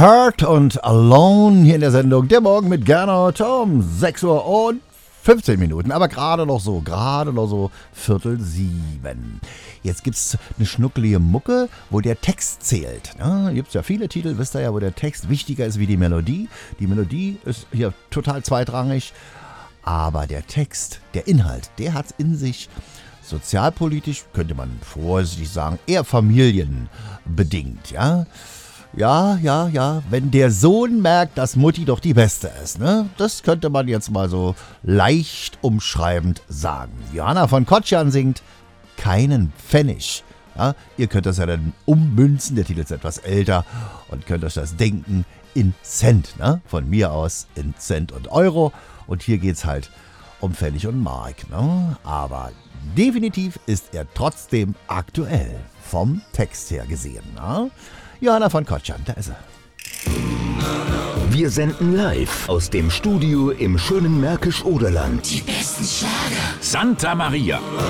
Hurt und Alone hier in der Sendung Der Morgen mit Gernot um 6 Uhr und 15 Minuten, aber gerade noch so 6:45. Jetzt gibt's eine schnuckelige Mucke, wo der Text zählt. Ne? Gibt's ja viele Titel, wisst ihr ja, wo der Text wichtiger ist wie die Melodie. Die Melodie ist hier total zweitrangig, aber der Text, der Inhalt, der hat's in sich. Sozialpolitisch könnte man vorsichtig sagen, eher familienbedingt, ja. Ja, wenn der Sohn merkt, dass Mutti doch die Beste ist, ne? Das könnte man jetzt mal so leicht umschreibend sagen. Johanna von Kotschan singt Keinen Pfennig. Ja, ihr könnt das ja dann ummünzen, der Titel ist etwas älter und könnt euch das denken in Cent, ne? Von mir aus in Cent und Euro. Und hier geht's halt um Pfennig und Mark, ne? Aber definitiv ist er trotzdem aktuell, vom Text her gesehen, ne? Johanna von Kotschan, da ist er. Wir senden live aus dem Studio im schönen Märkisch-Oderland. Die besten Schlager. Santa Maria.